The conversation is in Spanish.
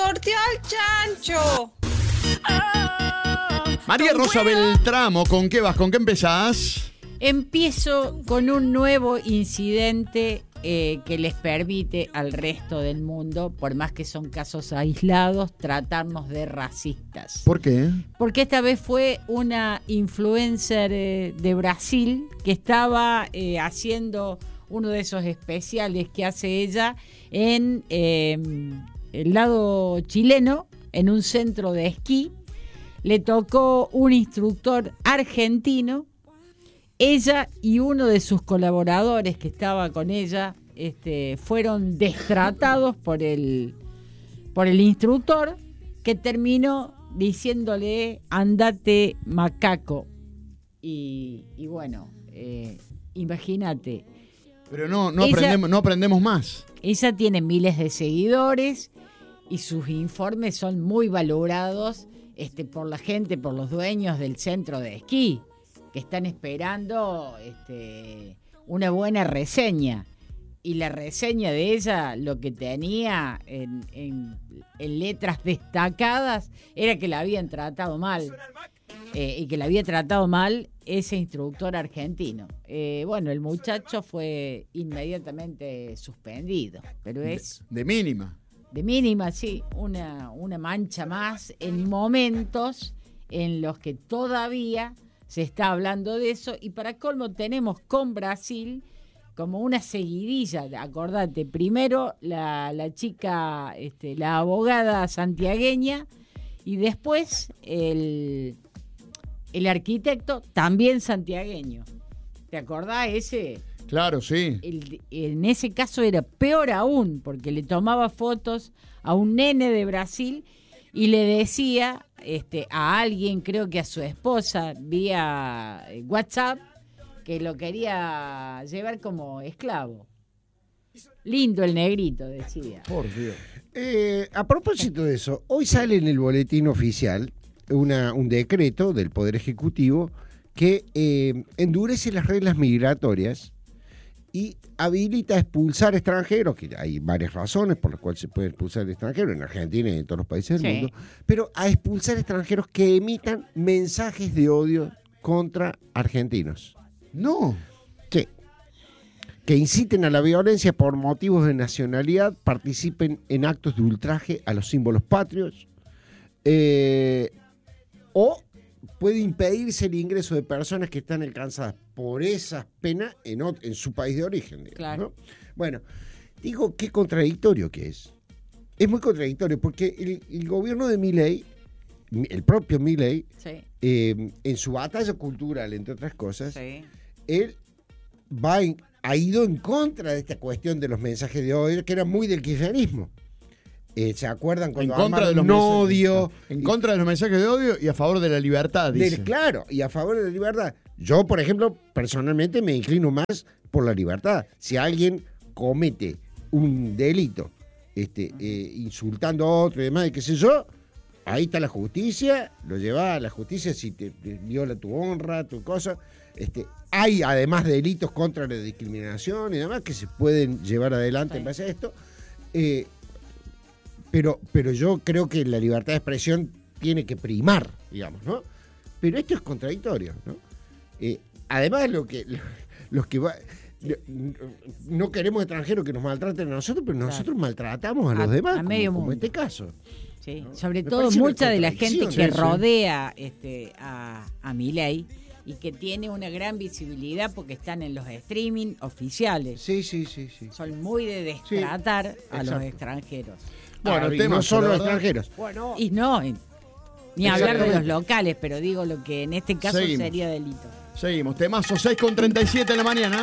sorteó al chancho. María Rosa Beltramo, ¿con qué vas? ¿Con qué empezás? Empiezo con un nuevo incidente que les permite al resto del mundo, por más que son casos aislados, tratarnos de racistas. ¿Por qué? Porque esta vez fue una influencer de Brasil que estaba haciendo uno de esos especiales que hace ella en el lado chileno, en un centro de esquí. Le tocó un instructor argentino. Ella y uno de sus colaboradores que estaba con ella fueron destratados por el instructor, que terminó diciéndole andate macaco. Y bueno, imagínate. Pero no aprendemos más. Ella tiene miles de seguidores y sus informes son muy valorados por la gente, por los dueños del centro de esquí, que están esperando una buena reseña. Y la reseña de ella, lo que tenía en letras destacadas, era que la habían tratado mal. Y que la había tratado mal ese instructor argentino. Bueno, el muchacho fue inmediatamente suspendido. Pero es... De mínima. De mínima, sí. Una mancha más en momentos en los que todavía se está hablando de eso. Y para colmo tenemos con Brasil como una seguidilla. Acordate, primero la chica, la abogada santiagueña, y después el arquitecto también santiagueño. ¿Te acordás ese? Claro, sí. En ese caso era peor aún, porque le tomaba fotos a un nene de Brasil y le decía a alguien, creo que a su esposa, vía WhatsApp, que lo quería llevar como esclavo. Lindo el negrito, decía. Por Dios. A propósito de eso, hoy sale en el boletín oficial un decreto del Poder Ejecutivo que endurece las reglas migratorias y habilita a expulsar extranjeros, que hay varias razones por las cuales se puede expulsar extranjeros en Argentina y en todos los países del mundo, pero a expulsar extranjeros que emitan mensajes de odio contra argentinos. No. Sí. Que inciten a la violencia por motivos de nacionalidad, participen en actos de ultraje a los símbolos patrios, o puede impedirse el ingreso de personas que están alcanzadas por esas penas en su país de origen, digamos, claro. ¿no? Bueno, digo, qué contradictorio que es. Es muy contradictorio porque el gobierno de Milei, el propio Milei, Sí. En su batalla cultural, entre otras cosas, Sí. él ha ido en contra de esta cuestión de los mensajes de odio, que era muy del kirchnerismo. ¿Se acuerdan cuando En contra de los odio? En contra de los mensajes de odio y a favor de la libertad, dice. Claro, y a favor de la libertad. Yo, por ejemplo, personalmente me inclino más por la libertad. Si alguien comete un delito insultando a otro y demás, y qué sé yo, ahí está la justicia, lo lleva a la justicia si te viola tu honra, tu cosa. Hay además delitos contra la discriminación y demás que se pueden llevar adelante en base a esto. Pero yo creo que la libertad de expresión tiene que primar, digamos, ¿no? Pero esto es contradictorio, ¿no? Además, no queremos extranjeros que nos maltraten a nosotros, pero nosotros maltratamos a los demás, a medio como mundo. en este caso. Sí. ¿no? Sobre Me todo parece una mucha de la gente contradicción, que sí. rodea a Milei y que tiene una gran visibilidad porque están en los streaming oficiales. Sí. Son muy de destratar a los exacto. extranjeros. Bueno, y temas, no solo la verdad. extranjeros. Y no, ni hablar de Exactamente. los locales, pero digo lo que en este caso Seguimos. sería delito. Seguimos. Temazo 6:37 en la mañana.